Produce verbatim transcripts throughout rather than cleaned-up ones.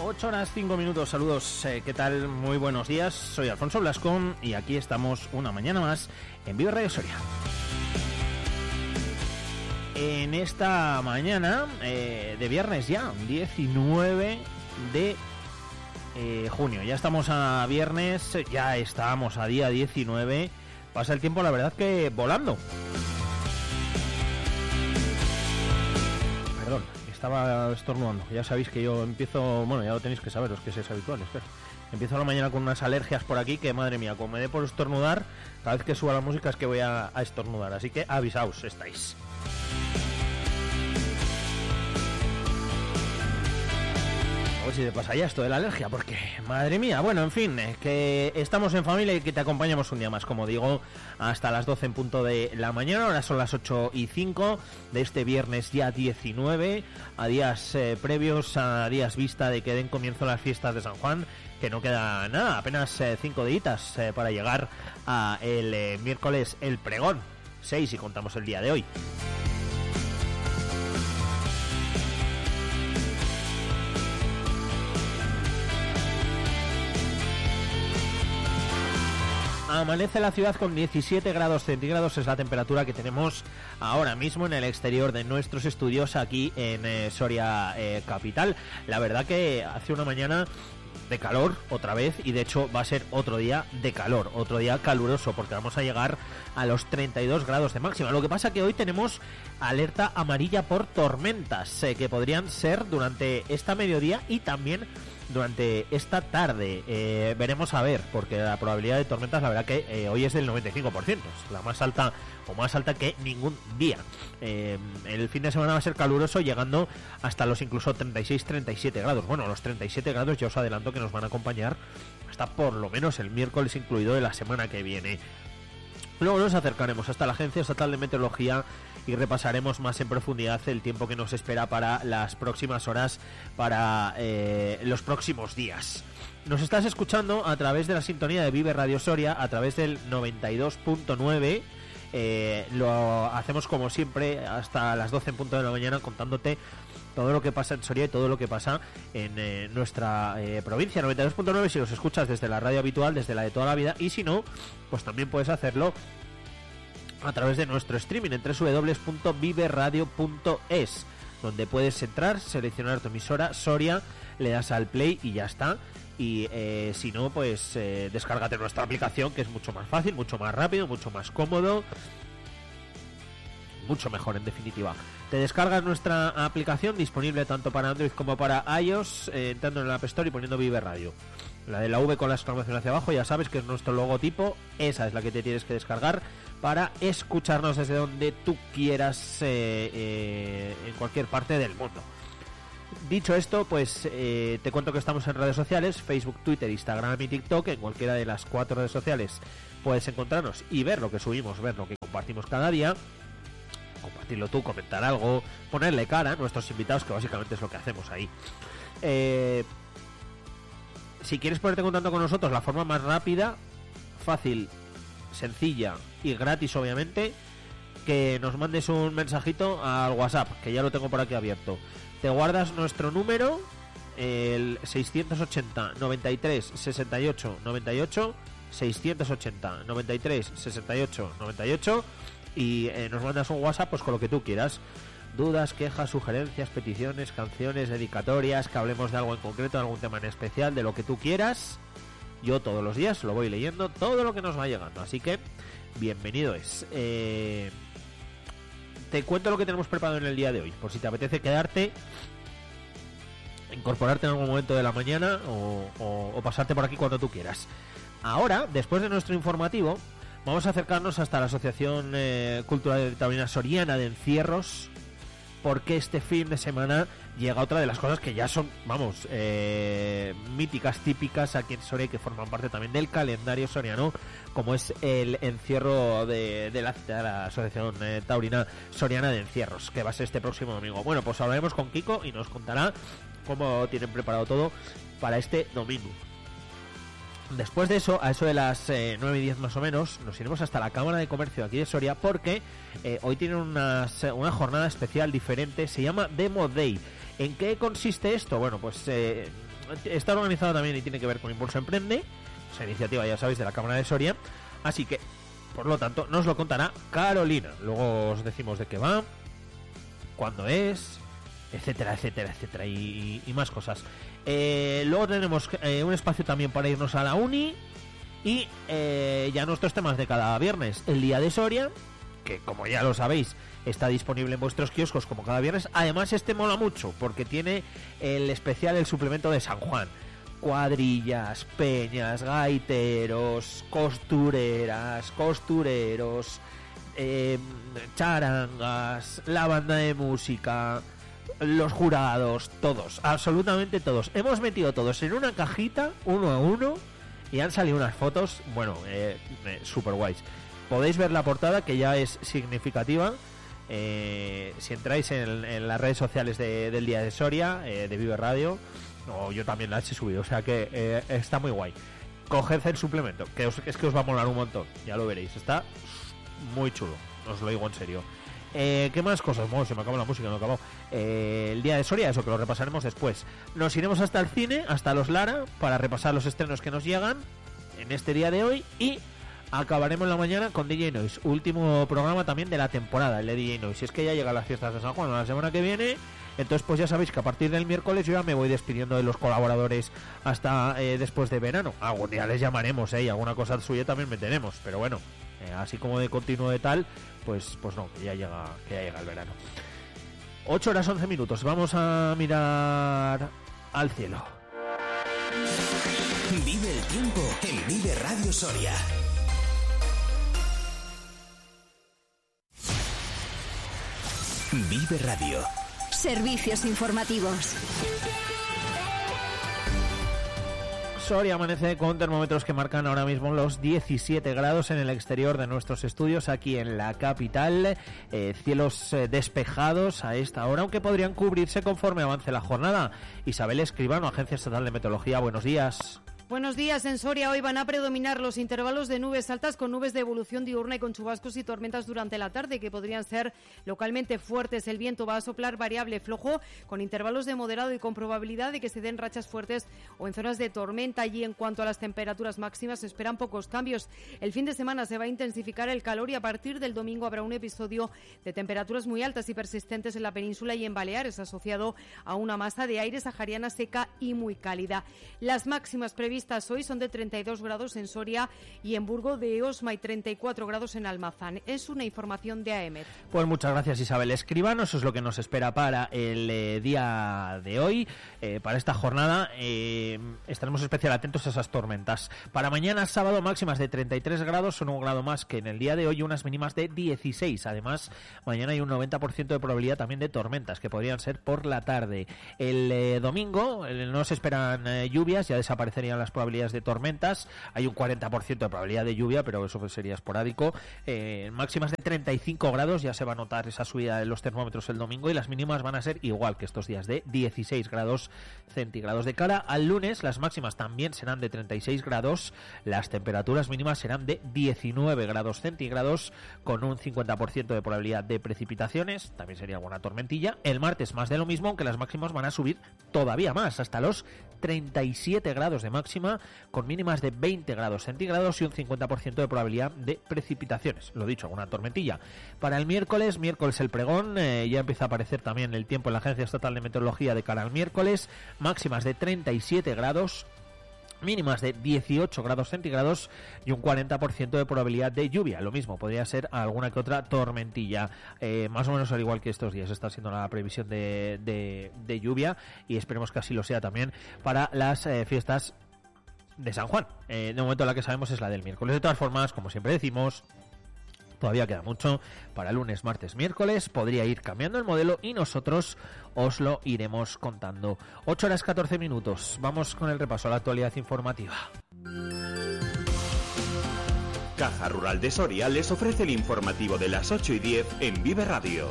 ocho horas cinco minutos, saludos, eh, ¿qué tal? Muy buenos días, soy Alfonso Blascón y aquí estamos una mañana más en Vive Radio Soria. En esta mañana eh, de viernes ya, diecinueve de eh, junio, ya estamos a viernes, ya estamos a día diecinueve, pasa el tiempo la verdad que volando. Perdón, estaba estornudando. Ya sabéis que yo empiezo, bueno, ya lo tenéis que saber, los que sois habituales, pero empiezo la mañana con unas alergias por aquí que, madre mía, como me dé por estornudar, cada vez que suba la música es que voy a, a estornudar, así que avisaos, estáis. A ver si te pasa ya esto de la alergia, porque, madre mía, bueno, en fin, eh, que estamos en familia y que te acompañamos un día más, como digo, hasta las doce en punto de la mañana. Ahora son las ocho y cinco de este viernes ya diecinueve, a días eh, previos, a días vista de que den comienzo las fiestas de San Juan, que no queda nada, apenas eh, cinco días eh, para llegar a el eh, miércoles el pregón, seis si contamos el día de hoy. Amanece la ciudad con diecisiete grados centígrados, es la temperatura que tenemos ahora mismo en el exterior de nuestros estudios aquí en eh, Soria eh, capital. La verdad que hace una mañana de calor otra vez y de hecho va a ser otro día de calor, otro día caluroso, porque vamos a llegar a los treinta y dos grados de máxima. Lo que pasa que hoy tenemos alerta amarilla por tormentas eh, que podrían ser durante esta mediodía y también durante esta tarde. Eh, veremos a ver, porque la probabilidad de tormentas la verdad que eh, hoy es del noventa y cinco por ciento, es la más alta o más alta que ningún día. Eh, el fin de semana va a ser caluroso, llegando hasta los incluso treinta y seis treinta y siete grados. Bueno, los treinta y siete grados ya os adelanto que nos van a acompañar hasta por lo menos el miércoles incluido de la semana que viene. Luego nos acercaremos hasta la Agencia Estatal de Meteorología y repasaremos más en profundidad el tiempo que nos espera para las próximas horas, para eh, los próximos días. Nos estás escuchando a través de la sintonía de Vive Radio Soria, a través del noventa y dos punto nueve. Eh, lo hacemos como siempre hasta las doce en punto de la mañana, contándote todo lo que pasa en Soria y todo lo que pasa en eh, nuestra eh, provincia. Noventa y dos punto nueve si los escuchas desde la radio habitual, desde la de toda la vida, y si no, pues también puedes hacerlo a través de nuestro streaming en doble u doble u doble u punto vive radio punto es, donde puedes entrar, seleccionar tu emisora Soria, le das al play y ya está. Y eh, si no, pues eh, descárgate nuestra aplicación, que es mucho más fácil, mucho más rápido, mucho más cómodo, mucho mejor en definitiva. Te descargas nuestra aplicación, disponible tanto para Android como para iOS, eh, entrando en el App Store y poniendo Vive Radio. La de la V con la exclamación hacia abajo, ya sabes que es nuestro logotipo, esa es la que te tienes que descargar para escucharnos desde donde tú quieras, eh, eh, en cualquier parte del mundo. Dicho esto, pues eh, te cuento que estamos en redes sociales, Facebook, Twitter, Instagram y TikTok. En cualquiera de las cuatro redes sociales puedes encontrarnos y ver lo que subimos, ver lo que compartimos cada día, compartirlo tú, comentar algo, ponerle cara a nuestros invitados, que básicamente es lo que hacemos ahí. Eh, si quieres ponerte en contacto con nosotros, la forma más rápida, fácil, sencilla y gratis obviamente, que nos mandes un mensajito al WhatsApp, que ya lo tengo por aquí abierto. Te guardas nuestro número, el seiscientos ochenta noventa y tres sesenta y ocho noventa y ocho, seiscientos ochenta noventa y tres sesenta y ocho noventa y ocho, y eh, nos mandas un WhatsApp pues con lo que tú quieras. Dudas, quejas, sugerencias, peticiones, canciones, dedicatorias, que hablemos de algo en concreto, de algún tema en especial, de lo que tú quieras. Yo todos los días lo voy leyendo, todo lo que nos va llegando, así que bienvenido es. Eh, te cuento lo que tenemos preparado en el día de hoy, por si te apetece quedarte, incorporarte en algún momento de la mañana o, o, o pasarte por aquí cuando tú quieras. Ahora, después de nuestro informativo, vamos a acercarnos hasta la Asociación eh, Cultural Taurina Soriana de Encierros, porque este fin de semana llega otra de las cosas que ya son, vamos, eh, míticas, típicas aquí en Soria, que forman parte también del calendario soriano, como es el encierro de, de, la, de la Asociación eh, Taurina Soriana de Encierros, que va a ser este próximo domingo. Bueno, pues hablaremos con Kiko y nos contará cómo tienen preparado todo para este domingo. Después de eso, a eso de las eh, nueve y diez más o menos, nos iremos hasta la Cámara de Comercio de aquí de Soria, porque eh, hoy tienen unas, una jornada especial diferente, se llama Demo Day. ¿En qué consiste esto? Bueno, pues eh, está organizado también y tiene que ver con Impulso Emprende, esa iniciativa, ya sabéis, de la Cámara de Soria. Así que, por lo tanto, nos lo contará Carolina. Luego os decimos de qué va, cuándo es, etcétera, etcétera, etcétera, y, y más cosas. Eh, luego tenemos eh, un espacio también para irnos a la uni. Y eh, ya nuestros temas de cada viernes. El Día de Soria, que como ya lo sabéis, está disponible en vuestros kioscos como cada viernes. Además, este mola mucho porque tiene el especial, el suplemento de San Juan. Cuadrillas, peñas, gaiteros, costureras, costureros, eh, charangas, la banda de música, los jurados, todos, absolutamente todos. Hemos metido todos en una cajita, uno a uno, y han salido unas fotos, bueno, eh, eh, super guays. Podéis ver la portada, que ya es significativa. Eh, si entráis en, en las redes sociales de, del Día de Soria, eh, de Vive Radio, o yo también las he subido, o sea que eh, está muy guay. Coged el suplemento, que os, es que os va a molar un montón, ya lo veréis, está muy chulo, os lo digo en serio. Eh, ¿Qué más cosas? Bueno, se me acabó la música, no acabó. Eh, el Día de Soria, eso que lo repasaremos después. Nos iremos hasta el cine, hasta los Lara, para repasar los estrenos que nos llegan en este día de hoy. Y acabaremos la mañana con D J Noise, último programa también de la temporada, el de D J Noise. Si es que ya llegan las fiestas de San Juan la semana que viene, entonces pues ya sabéis que a partir del miércoles yo ya me voy despidiendo de los colaboradores hasta eh, después de verano. Algún día les llamaremos, eh, y alguna cosa suya también meteremos, pero bueno, eh, así como de continuo de tal, pues pues no, que ya llega, que ya llega el verano. ocho horas once minutos, vamos a mirar al cielo. Vive el tiempo en Vive Radio Soria. Vive Radio. Servicios informativos. Soria amanece con termómetros que marcan ahora mismo los diecisiete grados en el exterior de nuestros estudios aquí en la capital. Eh, cielos eh, despejados a esta hora, aunque podrían cubrirse conforme avance la jornada. Isabel Escribano, Agencia Estatal de Meteorología, buenos días. Buenos días. En Soria hoy van a predominar los intervalos de nubes altas con nubes de evolución diurna y con chubascos y tormentas durante la tarde que podrían ser localmente fuertes. El viento va a soplar variable flojo con intervalos de moderado y con probabilidad de que se den rachas fuertes o en zonas de tormenta. Y en cuanto a las temperaturas máximas se esperan pocos cambios. El fin de semana se va a intensificar el calor y a partir del domingo habrá un episodio de temperaturas muy altas y persistentes en la península y en Baleares asociado a una masa de aire sahariana seca y muy cálida. Las máximas previstas hoy son de treinta y dos grados en Soria y en Burgo de Osma y treinta y cuatro grados en Almazán. Es una información de A E M E T. Pues muchas gracias, Isabel Escribano. Eso es lo que nos espera para el eh, día de hoy, eh, para esta jornada. Eh, estaremos especial atentos a esas tormentas. Para mañana sábado, máximas de treinta y tres grados, son un grado más que en el día de hoy, unas mínimas de dieciséis. Además, mañana hay un noventa por ciento de probabilidad también de tormentas que podrían ser por la tarde. El eh, domingo eh, no se esperan eh, lluvias, ya desaparecerían las probabilidades de tormentas. Hay un cuarenta por ciento de probabilidad de lluvia, pero eso sería esporádico. Eh, máximas de treinta y cinco grados, ya se va a notar esa subida de los termómetros el domingo, y las mínimas van a ser igual que estos días, de dieciséis grados centígrados. De cara al lunes, las máximas también serán de treinta y seis grados, las temperaturas mínimas serán de diecinueve grados centígrados, con un cincuenta por ciento de probabilidad de precipitaciones, también sería alguna tormentilla. El martes más de lo mismo, aunque las máximas van a subir todavía más, hasta los treinta y siete grados de máxima, con mínimas de veinte grados centígrados y un cincuenta por ciento de probabilidad de precipitaciones. Lo dicho, alguna tormentilla. Para el miércoles, miércoles el pregón, eh, ya empieza a aparecer también el tiempo en la Agencia Estatal de Meteorología de cara al miércoles, máximas de treinta y siete grados, mínimas de dieciocho grados centígrados y un cuarenta por ciento de probabilidad de lluvia. Lo mismo, podría ser alguna que otra tormentilla. Eh, más o menos al igual que estos días está siendo la previsión de, de, de lluvia, y esperemos que así lo sea también para las eh, fiestas de San Juan. Eh, de momento la que sabemos es la del miércoles. De todas formas, como siempre decimos, todavía queda mucho para lunes, martes, miércoles. Podría ir cambiando el modelo y nosotros os lo iremos contando. ocho horas catorce minutos. Vamos con el repaso a la actualidad informativa. Caja Rural de Soria les ofrece el informativo de las ocho y diez en Vive Radio.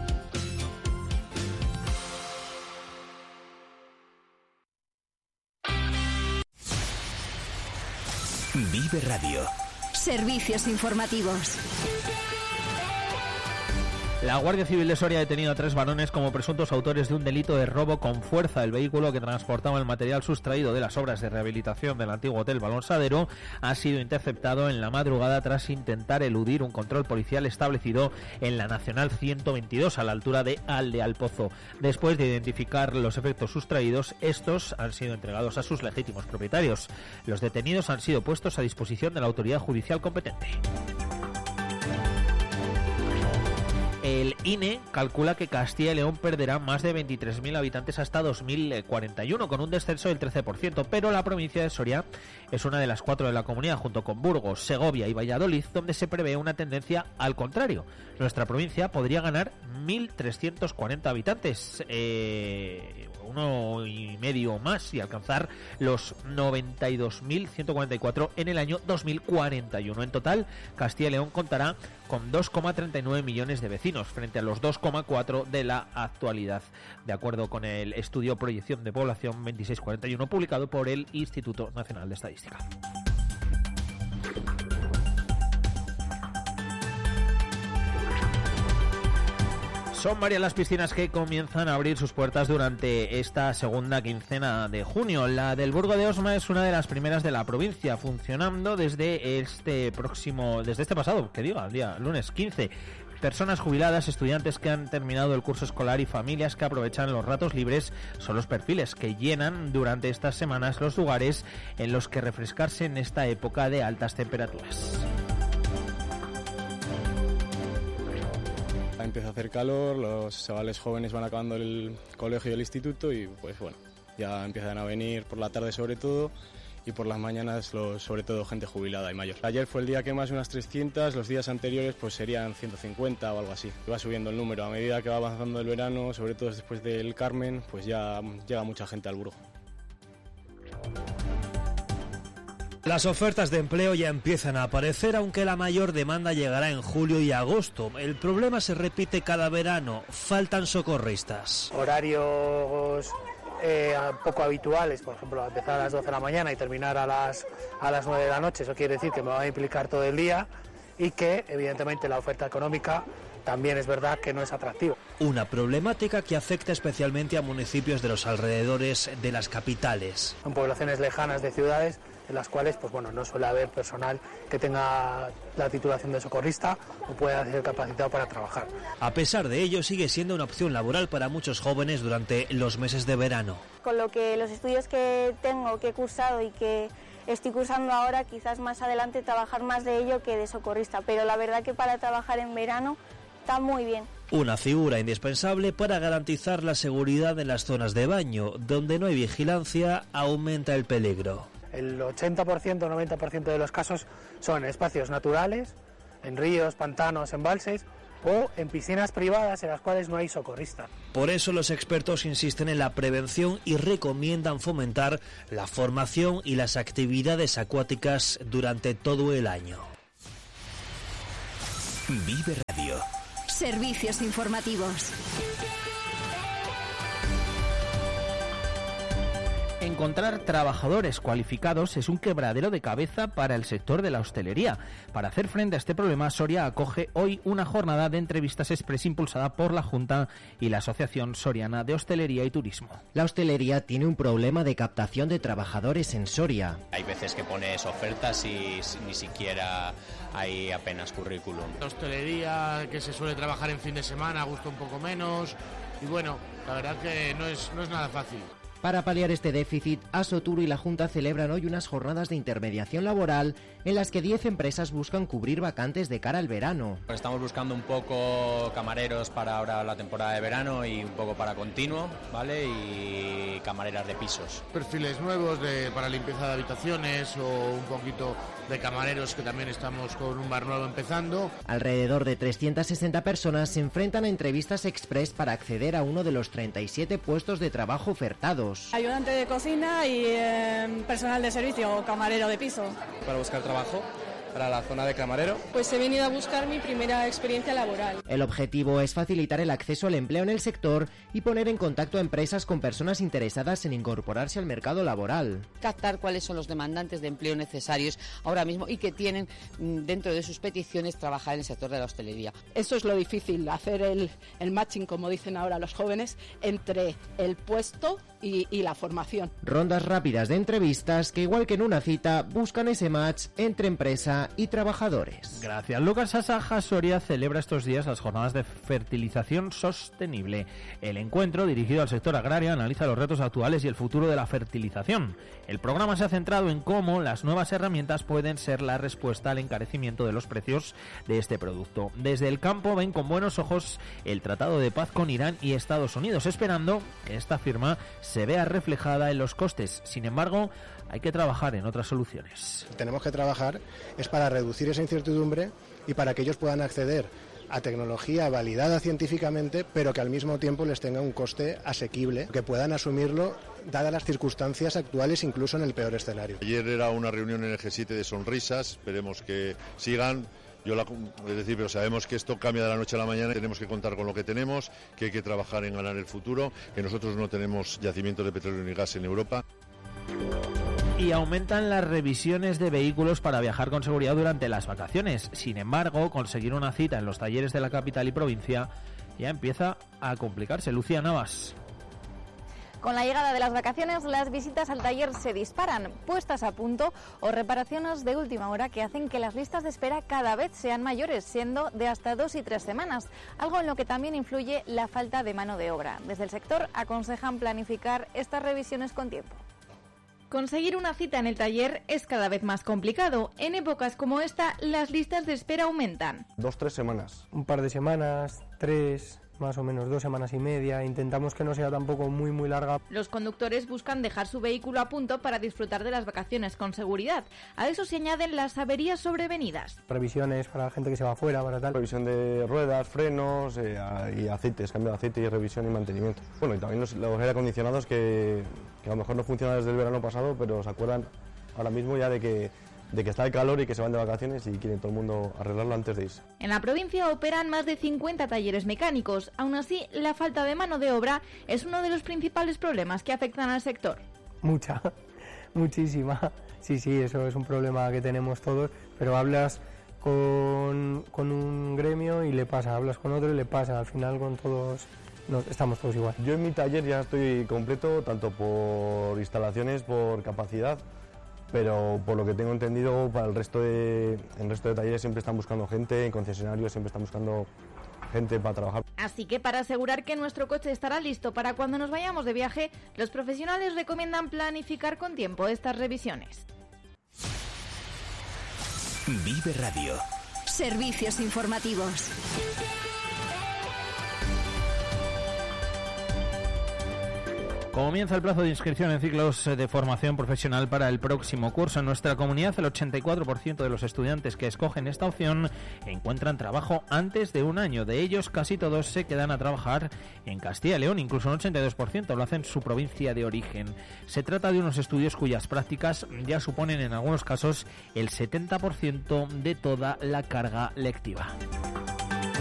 Vive Radio. Servicios informativos. La Guardia Civil de Soria ha detenido a tres varones como presuntos autores de un delito de robo con fuerza. El vehículo que transportaba el material sustraído de las obras de rehabilitación del antiguo Hotel Balonsadero ha sido interceptado en la madrugada tras intentar eludir un control policial establecido en la Nacional ciento veintidós a la altura de Aldealpozo. Después de identificar los efectos sustraídos, estos han sido entregados a sus legítimos propietarios. Los detenidos han sido puestos a disposición de la autoridad judicial competente. El I N E calcula que Castilla y León perderá más de veintitrés mil habitantes hasta dos mil cuarenta y uno, con un descenso del trece por ciento, pero la provincia de Soria es una de las cuatro de la comunidad, junto con Burgos, Segovia y Valladolid, donde se prevé una tendencia al contrario. Nuestra provincia podría ganar mil trescientos cuarenta habitantes, eh, uno y medio más, y alcanzar los noventa y dos mil ciento cuarenta y cuatro en el año dos mil cuarenta y uno. En total, Castilla y León contará con dos coma treinta y nueve millones de vecinos, frente a los dos coma cuatro de la actualidad, de acuerdo con el estudio Proyección de Población veintiséis cuarenta y uno publicado por el Instituto Nacional de Estadística. Son varias las piscinas que comienzan a abrir sus puertas durante esta segunda quincena de junio. La del Burgo de Osma es una de las primeras de la provincia, funcionando desde este próximo, desde este pasado, que diga, día lunes quince. Personas jubiladas, estudiantes que han terminado el curso escolar y familias que aprovechan los ratos libres son los perfiles que llenan durante estas semanas los lugares en los que refrescarse en esta época de altas temperaturas. Empieza a hacer calor, los chavales jóvenes van acabando el colegio y el instituto y pues bueno, ya empiezan a venir por la tarde sobre todo y por las mañanas los, sobre todo gente jubilada y mayor. Ayer fue el día que más, unas trescientas, los días anteriores pues serían ciento cincuenta o algo así. Va subiendo el número a medida que va avanzando el verano, sobre todo después del Carmen, pues ya llega mucha gente al Burgo. Las ofertas de empleo ya empiezan a aparecer, aunque la mayor demanda llegará en julio y agosto. El problema se repite cada verano, faltan socorristas. Horarios eh, poco habituales, por ejemplo, empezar a las doce de la mañana y terminar a las, a las nueve de la noche, eso quiere decir que me va a implicar todo el día y que, evidentemente, la oferta económica también es verdad que no es atractiva. Una problemática que afecta especialmente a municipios de los alrededores de las capitales. En poblaciones lejanas de ciudades, en las cuales pues bueno, no suele haber personal que tenga la titulación de socorrista o pueda ser capacitado para trabajar. A pesar de ello, sigue siendo una opción laboral para muchos jóvenes durante los meses de verano. Con lo que los estudios que tengo, que he cursado y que estoy cursando ahora, quizás más adelante trabajar más de ello que de socorrista, pero la verdad que para trabajar en verano está muy bien. Una figura indispensable para garantizar la seguridad en las zonas de baño, donde no hay vigilancia, aumenta el peligro. El ochenta por ciento, noventa por ciento de los casos son espacios naturales, en ríos, pantanos, embalses o en piscinas privadas en las cuales no hay socorrista. Por eso los expertos insisten en la prevención y recomiendan fomentar la formación y las actividades acuáticas durante todo el año. Vive Radio. Servicios informativos. Encontrar trabajadores cualificados es un quebradero de cabeza para el sector de la hostelería. Para hacer frente a este problema, Soria acoge hoy una jornada de entrevistas express impulsada por la Junta y la Asociación Soriana de Hostelería y Turismo. La hostelería tiene un problema de captación de trabajadores en Soria. Hay veces que pones ofertas y ni siquiera hay apenas currículum. La hostelería, que se suele trabajar en fin de semana, gusta un poco menos y bueno, la verdad que no es, no es nada fácil. Para paliar este déficit, Asoturo y la Junta celebran hoy unas jornadas de intermediación laboral en las que diez empresas buscan cubrir vacantes de cara al verano. Estamos buscando un poco camareros para ahora la temporada de verano y un poco para continuo, ¿vale? Y camareras de pisos. Perfiles nuevos de, para limpieza de habitaciones o un poquito de camareros, que también estamos con un bar nuevo empezando. Alrededor de trescientas sesenta personas se enfrentan a entrevistas express para acceder a uno de los treinta y siete puestos de trabajo ofertados. Ayudante de cocina y eh, personal de servicio o camarero de piso. Para buscar trabajo para la zona de camarero. Pues he venido a buscar mi primera experiencia laboral. El objetivo es facilitar el acceso al empleo en el sector y poner en contacto a empresas con personas interesadas en incorporarse al mercado laboral. Captar cuáles son los demandantes de empleo necesarios ahora mismo y que tienen dentro de sus peticiones trabajar en el sector de la hostelería. Eso es lo difícil, hacer el, el matching, como dicen ahora los jóvenes, entre el puesto y, y la formación. Rondas rápidas de entrevistas que, igual que en una cita, buscan ese match entre empresa y trabajadores. Gracias. Lucas Asaja Soria celebra estos días las jornadas de fertilización sostenible. El encuentro, dirigido al sector agrario, analiza los retos actuales y el futuro de la fertilización. El programa se ha centrado en cómo las nuevas herramientas pueden ser la respuesta al encarecimiento de los precios de este producto. Desde el campo ven con buenos ojos el tratado de paz con Irán y Estados Unidos, esperando que esta firma se vea reflejada en los costes. Sin embargo, hay que trabajar en otras soluciones. Tenemos que trabajar es para reducir esa incertidumbre y para que ellos puedan acceder a tecnología validada científicamente, pero que al mismo tiempo les tenga un coste asequible, que puedan asumirlo dadas las circunstancias actuales, incluso en el peor escenario. Ayer era una reunión en el G siete de sonrisas, esperemos que sigan. Yo la, es decir, pero sabemos que esto cambia de la noche a la mañana, tenemos que contar con lo que tenemos, que hay que trabajar en ganar el futuro, que nosotros no tenemos yacimientos de petróleo ni gas en Europa. Y aumentan las revisiones de vehículos para viajar con seguridad durante las vacaciones. Sin embargo, conseguir una cita en los talleres de la capital y provincia ya empieza a complicarse. Lucía Navas. Con la llegada de las vacaciones, las visitas al taller se disparan, puestas a punto o reparaciones de última hora que hacen que las listas de espera cada vez sean mayores, siendo de hasta dos y tres semanas, algo en lo que también influye la falta de mano de obra. Desde el sector aconsejan planificar estas revisiones con tiempo. Conseguir una cita en el taller es cada vez más complicado. En épocas como esta, las listas de espera aumentan. Dos, tres semanas. Un par de semanas, tres, más o menos dos semanas y media. Intentamos que no sea tampoco muy, muy larga. Los conductores buscan dejar su vehículo a punto para disfrutar de las vacaciones con seguridad. A eso se añaden las averías sobrevenidas. Revisiones para la gente que se va afuera, para tal. Revisión de ruedas, frenos eh, y aceites, cambio de aceite y revisión y mantenimiento. Bueno, y también los, los aire acondicionados que, que a lo mejor no funcionan desde el verano pasado, pero se acuerdan ahora mismo ya de que de que está el calor y que se van de vacaciones y quieren todo el mundo arreglarlo antes de irse. En la provincia operan más de cincuenta talleres mecánicos. Aún así, la falta de mano de obra es uno de los principales problemas que afectan al sector. Mucha, muchísima. Sí, sí, eso es un problema que tenemos todos, pero hablas con, con un gremio y le pasa, hablas con otro y le pasa, al final con todos... No, estamos todos igual. Yo en mi taller ya estoy completo, tanto por instalaciones, por capacidad, pero por lo que tengo entendido, para el resto de, en el resto de talleres siempre están buscando gente, en concesionarios siempre están buscando gente para trabajar. Así que para asegurar que nuestro coche estará listo para cuando nos vayamos de viaje, los profesionales recomiendan planificar con tiempo estas revisiones. Vive Radio. Servicios informativos. Comienza el plazo de inscripción en ciclos de formación profesional para el próximo curso. En nuestra comunidad, el ochenta y cuatro por ciento de los estudiantes que escogen esta opción encuentran trabajo antes de un año. De ellos, casi todos se quedan a trabajar en Castilla y León. Incluso un ochenta y dos por ciento lo hacen en su provincia de origen. Se trata de unos estudios cuyas prácticas ya suponen en algunos casos el setenta por ciento de toda la carga lectiva.